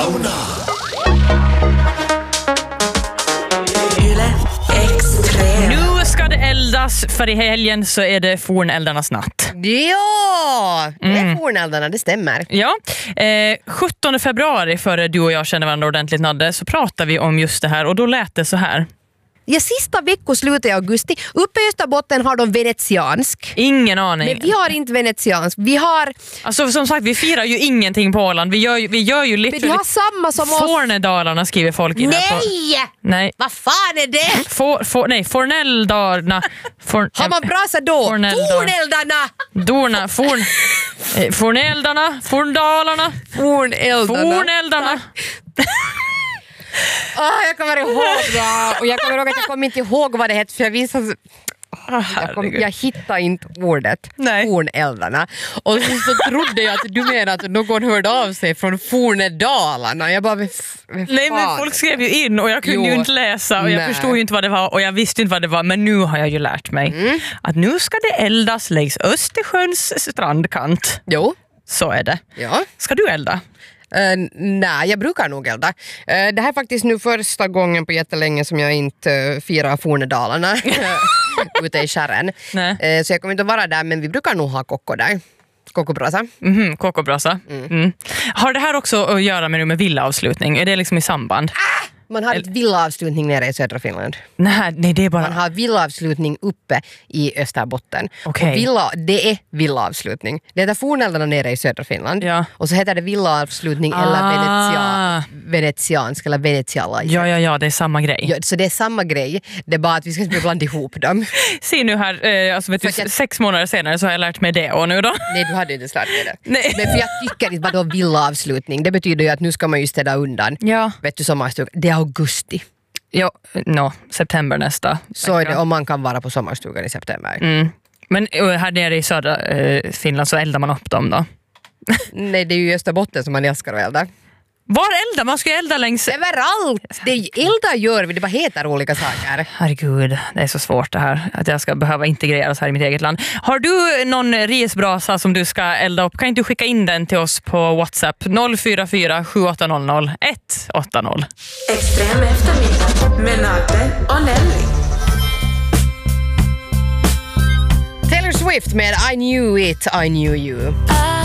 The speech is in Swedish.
Sauna. Nu ska det eldas, för i helgen så är det forneldarnas natt. Ja, det är forneldarna, det stämmer. Ja, 17 februari före du och jag känner varandra ordentligt, Nadde, så pratar vi om just det här och då lät det så här. Ja, sista veckoslutet i augusti. Uppe i Österbotten har de venetiansk. Ingen aning. Men vi har inte venetiansk. Vi har... Alltså som sagt, vi firar ju ingenting på Åland. Vi gör ju lite... Men du har samma som oss. Fornedalarna skriver folk in här på. Nej! Vad fan är det? Forneldarna. Har man brasa då? Forneldarna! Forneldarna. Forndalarna. Forneldarna. Jag kommer ihåg det. Och jag kommer ihåg att jag kommer inte ihåg vad det heter, för jag visade... Jag hittade inte ordet. Forneldarna. Och så trodde jag att du menade att någon hörde av sig från Fornedalarna. Jag bara... Nej, men folk skrev ju in och jag kunde ju inte läsa och jag förstod ju inte vad det var och jag visste inte vad det var, men nu har jag ju lärt mig att nu ska det eldas längs Östersjöns strandkant. Jo. Så är det. Ja. Ska du elda? Nej, jag brukar nog elda. Det här är faktiskt nu första gången på jättelänge som jag inte firar Fornedalarna ute i kärren. Så jag kommer inte att vara där, men vi brukar nog ha kokko där. Kokobrasa. Kokobrasa. Har det här också att göra med villaavslutning? Är det liksom i samband? Man har ett villaavslutning nere i södra Finland. Nej, det är bara... Man har villaavslutning uppe i Österbotten. Okay. Det är villaavslutning. Det heter forneldarna nere i södra Finland. Ja. Och så heter det villaavslutning eller venetiansk eller venetiala. Ja, det är samma grej. Ja, så det är samma grej. Det är bara att vi ska inte blanda ihop dem. Se nu här, alltså vet du, 6 månader senare så har jag lärt mig det. Och nu då? Nej, du hade inte lärt mig det. Nej. Men för jag tycker inte vadå villaavslutning. Det betyder ju att nu ska man ju städa undan. Ja. Vet du, sommarstugan. Det är augusti. Ja, september nästa. Så är det om man kan vara på sommarstugan i september. Men här nere i södra Finland så eldar man upp dem då? Nej, det är ju i Österbotten som man älskar att elda. Var eldar? Man ska elda längs... Överallt! Eldar gör vi, det bara heter olika saker. Herregud, det är så svårt det här. Att jag ska behöva integreras här i mitt eget land. Har du någon risbrasa som du ska elda upp? Kan inte du skicka in den till oss på WhatsApp? 044 7800 180. Extrem eftermiddag med Nadde och Nelly. Taylor Swift med I Knew It, I Knew You.